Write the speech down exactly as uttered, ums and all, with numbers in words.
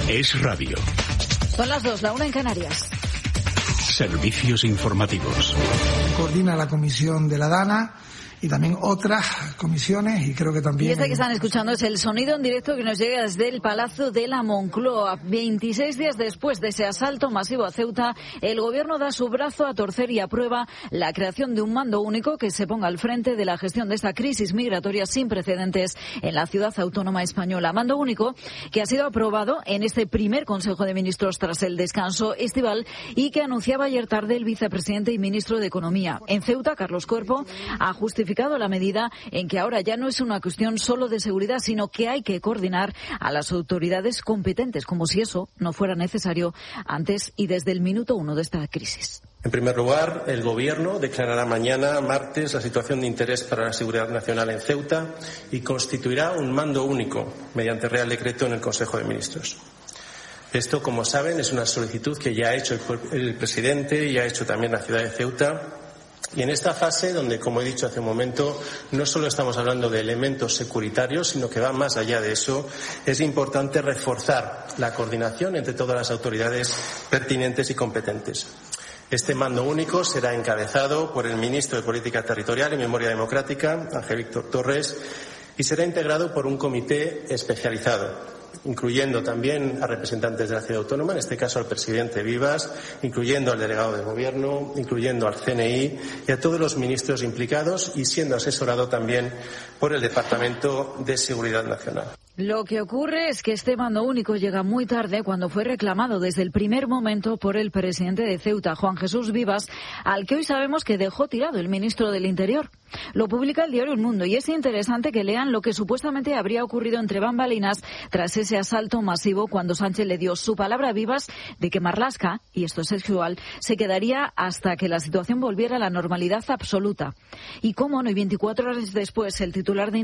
Es radio. Son las dos, la una en Canarias. Servicios informativos. Coordina la comisión de la DANA y también otras comisiones, y creo que también... Y este que están escuchando es el sonido en directo que nos llega desde el Palacio de la Moncloa. veintiséis días después de ese asalto masivo a Ceuta, el Gobierno da su brazo a torcer y aprueba la creación de un mando único que se ponga al frente de la gestión de esta crisis migratoria sin precedentes en la ciudad autónoma española. Mando único que ha sido aprobado en este primer Consejo de Ministros tras el descanso estival y que anunciaba ayer tarde el vicepresidente y ministro de Economía. En Ceuta, Carlos Cuerpo ha justificado la medida en que ahora ya no es una cuestión solo de seguridad, sino que hay que coordinar a las autoridades competentes, como si eso no fuera necesario antes y desde el minuto uno de esta crisis. En primer lugar, el Gobierno declarará mañana, martes, la situación de interés para la seguridad nacional en Ceuta y constituirá un mando único mediante Real Decreto en el Consejo de Ministros. Esto, como saben, es una solicitud que ya ha hecho el presidente y ha hecho también la ciudad de Ceuta. Y en esta fase, donde, como he dicho hace un momento, no solo estamos hablando de elementos securitarios, sino que va más allá de eso, es importante reforzar la coordinación entre todas las autoridades pertinentes y competentes. Este mando único será encabezado por el ministro de Política Territorial y Memoria Democrática, Ángel Víctor Torres, y será integrado por un comité especializado, incluyendo también a representantes de la ciudad autónoma, en este caso al presidente Vivas, incluyendo al delegado de gobierno, incluyendo al C N I y a todos los ministros implicados, y siendo asesorado también por el Departamento de Seguridad Nacional. Lo que ocurre es que este mando único llega muy tarde, cuando fue reclamado desde el primer momento por el presidente de Ceuta, Juan Jesús Vivas, al que hoy sabemos que dejó tirado el ministro del Interior. Lo publica el diario El Mundo y es interesante que lean lo que supuestamente habría ocurrido entre bambalinas tras ese asalto masivo, cuando Sánchez le dio su palabra a Vivas de que Marlaska, y esto es sexual, se quedaría hasta que la situación volviera a la normalidad absoluta. Y cómo no, y veinticuatro horas después, el titular de